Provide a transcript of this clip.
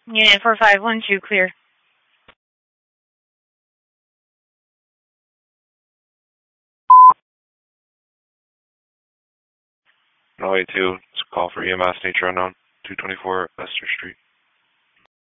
Unit 4512, clear. No, 82, it's a call for EMS, nature unknown, 224 Esther Street.